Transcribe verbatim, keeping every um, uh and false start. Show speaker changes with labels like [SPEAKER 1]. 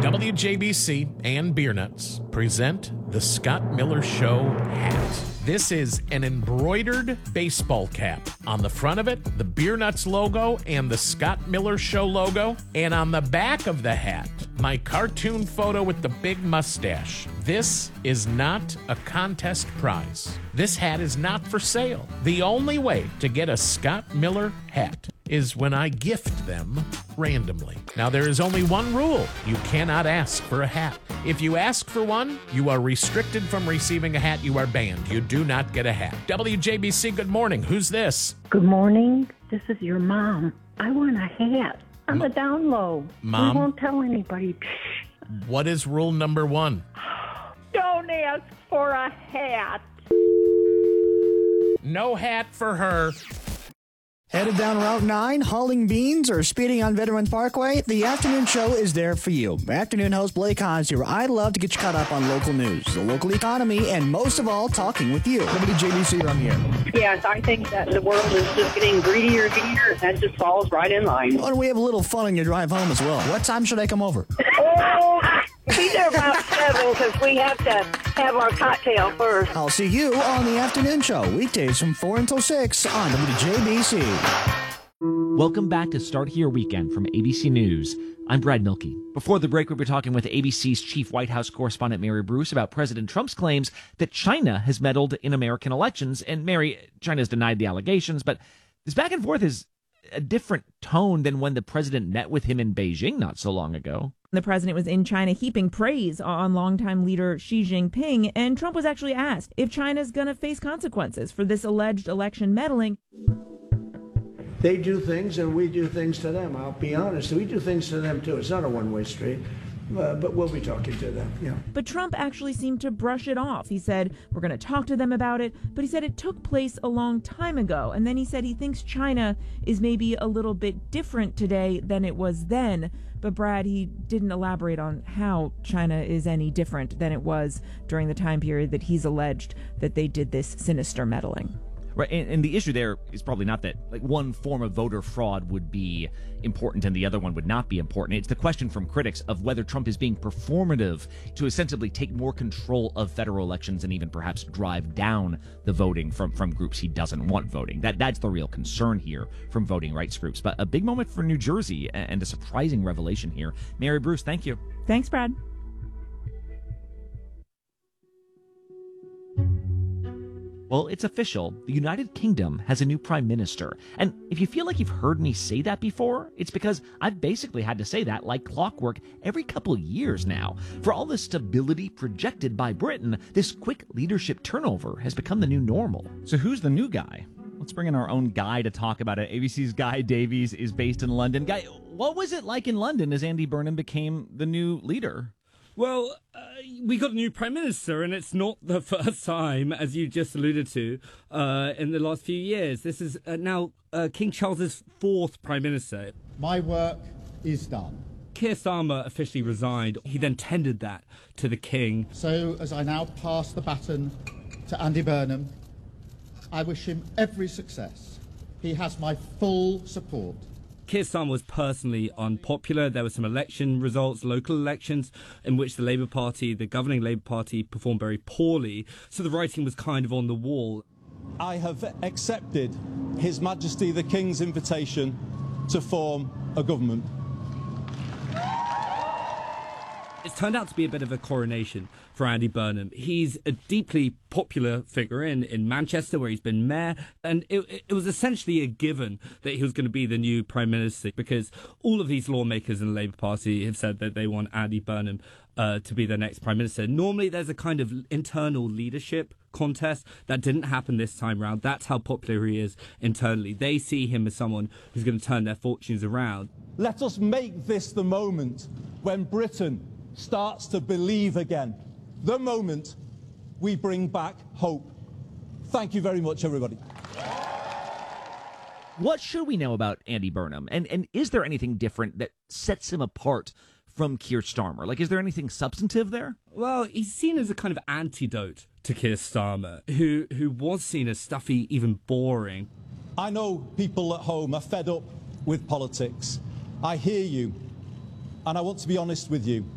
[SPEAKER 1] W J B C and Beer Nuts present the Scott Miller Show hat. This is an embroidered baseball cap. On the front of it, the Beer Nuts logo and the Scott Miller Show logo. And on the back of the hat, my cartoon photo with the big mustache. This is not a contest prize. This hat is not for sale. The only way to get a Scott Miller hat is when I gift them randomly. Now, there is only one rule. You cannot ask for a hat. If you ask for one, you are restricted from receiving a hat. You are banned. You do not get a hat. W J B C, good morning. Who's this?
[SPEAKER 2] Good morning. This is your mom. I want a hat. I'm a down low.
[SPEAKER 1] Mom?
[SPEAKER 2] We won't tell anybody.
[SPEAKER 1] What is rule number one?
[SPEAKER 2] Don't ask for a hat.
[SPEAKER 1] No hat for her.
[SPEAKER 3] Headed down Route nine, hauling beans, or speeding on Veterans Parkway? The afternoon show is there for you. Afternoon host Blake Hans here. I love to get you caught up on local news, the local economy, and most of all, talking with you. W J B C, I'm here.
[SPEAKER 4] Yes, I think that the world is just getting greedier and greedier, and that just falls right in line.
[SPEAKER 3] Well, and we have a little fun on your drive home as well. What time should I come over?
[SPEAKER 4] Oh, be there about seven because we have to have our cocktail first.
[SPEAKER 3] I'll see you on the afternoon show, weekdays from four until six on W J B C.
[SPEAKER 5] Welcome back to Start Here Weekend from A B C News. I'm Brad Milkey. Before the break, we were talking with A B C's chief White House correspondent Mary Bruce about President Trump's claims that China has meddled in American elections. And Mary, China's denied the allegations, but this back and forth is a different tone than when the president met with him in Beijing not so long ago.
[SPEAKER 6] The president was in China heaping praise on longtime leader Xi Jinping, and Trump was actually asked if China's going to face consequences for this alleged election meddling.
[SPEAKER 7] They do things and we do things to them. I'll be honest, we do things to them too. It's not a one-way street, uh, but we'll be talking to them. Yeah.
[SPEAKER 6] But Trump actually seemed to brush it off. He said, we're going to talk to them about it, but he said it took place a long time ago. And then he said he thinks China is maybe a little bit different today than it was then. But Brad, he didn't elaborate on how China is any different than it was during the time period that he's alleged that they did this sinister meddling.
[SPEAKER 5] Right, and, and the issue there is probably not that like one form of voter fraud would be important and the other one would not be important. It's the question from critics of whether Trump is being performative to ostensibly take more control of federal elections and even perhaps drive down the voting from, from groups he doesn't want voting. That That's the real concern here from voting rights groups. But a big moment for New Jersey and a surprising revelation here. Mary Bruce, thank you.
[SPEAKER 6] Thanks, Brad.
[SPEAKER 5] Well, it's official. The United Kingdom has a new prime minister. And if you feel like you've heard me say that before, it's because I've basically had to say that like clockwork every couple of years now. For all the stability projected by Britain, this quick leadership turnover has become the new normal. So who's the new guy? Let's bring in our own guy to talk about it. A B C's Guy Davies is based in London. Guy, what was it like in London as Andy Burnham became the new leader?
[SPEAKER 8] Well, uh, we got a new prime minister, and it's not the first time, as you just alluded to, uh, in the last few years. This is uh, now uh, King Charles's fourth prime minister.
[SPEAKER 9] My work is done.
[SPEAKER 8] Keir Starmer officially resigned. He then tendered that to the king.
[SPEAKER 9] So, as I now pass the baton to Andy Burnham, I wish him every success. He has my full support.
[SPEAKER 8] Keir Starmer was personally unpopular. There were some election results, local elections, in which the Labour Party, the governing Labour Party, performed very poorly. So the writing was kind of on the wall.
[SPEAKER 10] I have accepted His Majesty the King's invitation to form a government.
[SPEAKER 8] It's turned out to be a bit of a coronation for Andy Burnham. He's a deeply popular figure in, in Manchester, where he's been mayor, and it, it was essentially a given that he was going to be the new prime minister, because all of these lawmakers in the Labour Party have said that they want Andy Burnham uh, to be their next prime minister. Normally there's a kind of internal leadership contest. That didn't happen this time round. That's how popular he is internally. They see him as someone who's going to turn their fortunes around.
[SPEAKER 10] Let us make this the moment when Britain starts to believe again. The moment we bring back hope. Thank you very much, everybody.
[SPEAKER 5] What should we know about Andy Burnham? And and is there anything different that sets him apart from Keir Starmer? Like, is there anything substantive there?
[SPEAKER 8] Well, he's seen as a kind of antidote to Keir Starmer, who, who was seen as stuffy, even boring.
[SPEAKER 10] I know people at home are fed up with politics. I hear you, and I want to be honest with you.